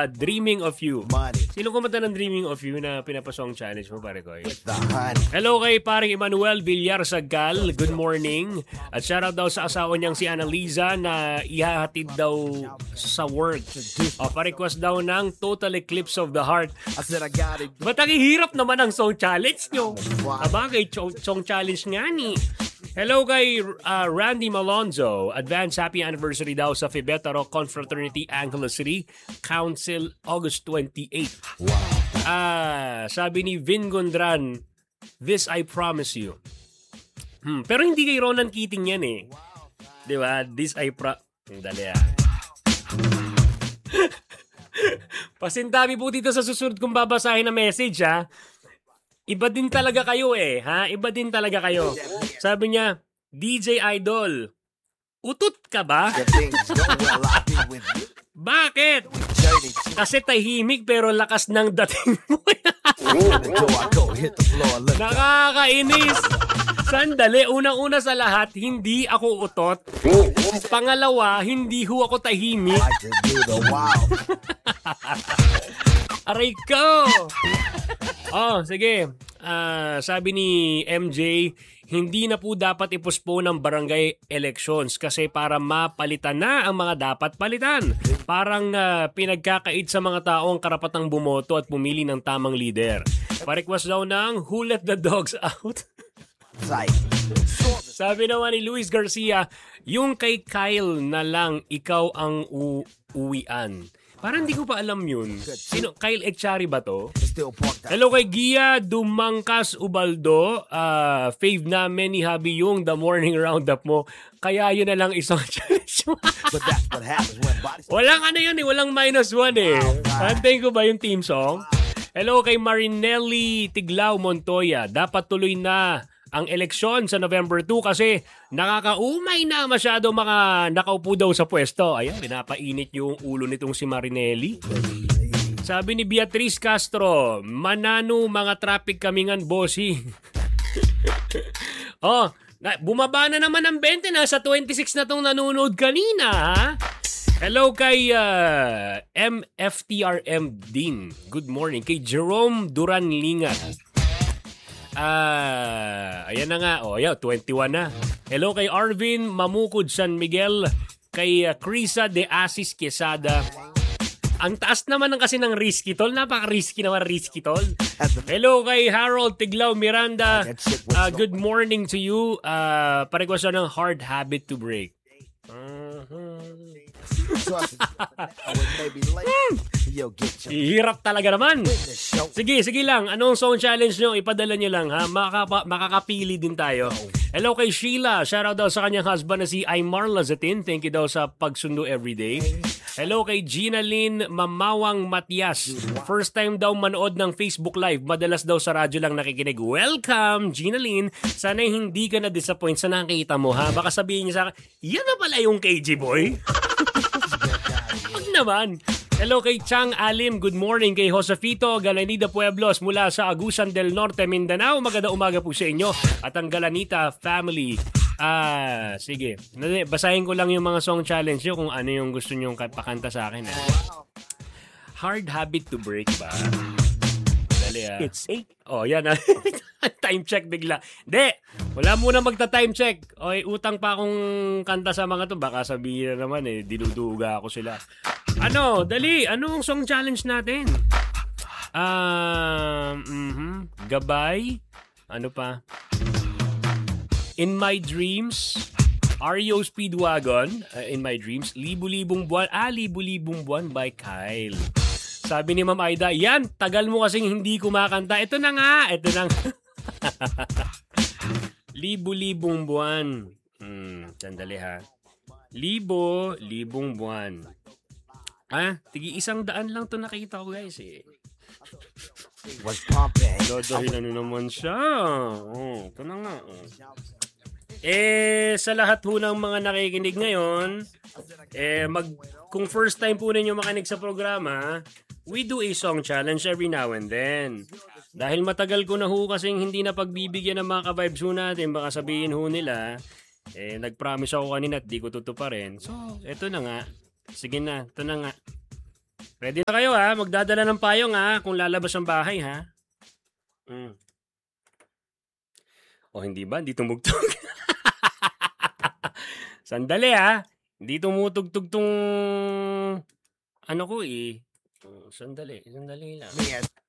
Dreaming of You. Sino kumanta ng Dreaming of You na pinapasong challenge mo, pare ko? Hello kay paring Emmanuel Villar Sagal. Good morning. At shoutout daw sa asawa niyang si Annalisa na ihahatid daw sa work. Pa-request daw ng Total Eclipse of the Heart. Ba't ang hirap naman ang song challenge nyo? Abagay, song challenge nga ni. Hello kay Randy Malonzo. Advance happy anniversary daw sa Fibetaro Confraternity Angeles City Council August 28. Sabi ni Vin Gondran, this I promise you. Pero hindi kay Ronan Keating yan eh. Di ba? This I Dali Pasintabi po dito sa susunod kong babasahin na message ha. Iba din talaga kayo eh, ha? Iba din talaga kayo. Sabi niya, DJ Idol, utot ka ba? Bakit? Kasi tahimik pero lakas ng dating mo. Nakakainis. Sandali, unang-una sa lahat, hindi ako utot. Pangalawa, hindi ho ako tahimik. Aray ko! Sige. Sabi ni MJ, hindi na po dapat ipospone ng barangay elections kasi para mapalitan na ang mga dapat palitan. Parang pinagkakait sa mga tao ang karapatang bumoto at pumili ng tamang leader. Pa-request daw ng Who Let the Dogs Out? Sabi naman ni Luis Garcia, yung kay Kyle na lang ikaw ang uwian. Parang hindi ko pa alam yun. Sino? Kyle Echari ba to? Hello kay Gia Dumangkas Ubaldo. Fave namin ni Habi yung The Morning Roundup mo. Kaya yun na lang isang challenge mo. Walang ano yun eh. Walang -1 eh. Antayin ko ba yung team song? Hello kay Marinelli Tiglao Montoya. Dapat tuloy na ang eleksyon sa November 2 kasi nakakaumay na masyado mga nakaupo daw sa pwesto. Ayan, pinapainit yung ulo nitong si Marinelli. Sabi ni Beatrice Castro, manano mga traffic kamingan bossing. Bumaba na naman ang 20, nasa 26 na tong nanonood kanina, ha? Hello kay MFTRM din. Good morning. Kay Jerome Duran Lingat. Ayan na nga. 21 na. Hello kay Arvin Mamukod San Miguel. Kay Crisa de Asis Quesada. Ang taas naman kasi ng risky tol. Napaka-risky naman risky tol. Hello kay Harold Tiglao Miranda. Good morning to you. Parequest ng Hard Habit to Break. Hirap talaga naman. Sige lang. Anong song challenge nyo? Ipadala nyo lang ha. Makakapili din tayo. Hello kay Sheila. Shoutout daw sa kanyang husband na si Aymar Lazatin. Thank you daw sa pagsundo everyday. Hello kay Gina Lynn Mamawang Matias. First time daw manood ng Facebook Live. Madalas daw sa radyo lang nakikinig. Welcome, Gina Lynn. Sana hindi ka na-disappoint sa nakita mo ha. Baka sabihin niya sa akin, yan na pala yung KG boy. Wag naman. Hello kay Chang Alim. Good morning kay Josefito Galanida Pueblos mula sa Agusan del Norte, Mindanao. Magandang umaga po sa inyo at ang Galanita family. Sige. Basahin ko lang yung mga song challenge nyo kung ano yung gusto nyo pakanta sa akin. Hard Habit to Break ba? Dali It's 8. Yan time check bigla. Wala muna magta-time check. Utang pa akong kanta sa mga to. Baka sabihin na naman dinuduga ako sila. Dali. Anong song challenge natin? Gabay. Ano pa? In My Dreams. REO Speedwagon. In My Dreams. Libu-libong buwan. Libu-libong buwan by Kyle. Sabi ni Ma'am Aida, yan, tagal mo kasing hindi kumakanta. Ito na nga. Libu-libong buwan. Sandali ha. Libo-libong buwan. Tigi 100 lang to nakita ko guys Dahil ano naman siya. Ito na nga. Sa lahat ho ng mga nakikinig ngayon, kung first time po ninyo makinig sa programa, we do a song challenge every now and then. Dahil matagal ko na ho kasing hindi na pagbibigyan ng mga ka-vibes ho natin, baka sabihin ho nila, nag-promise ako kanina at di ko tutuparin. So, eto na nga. Sige na, ito na nga. Ready na kayo ha? Magdadala ng payong ha? Kung lalabas ang bahay ha? O hindi ba? Hindi tumugtog. Sandali ha? Hindi tumutugtog tong ano ko eh. Sandali lang.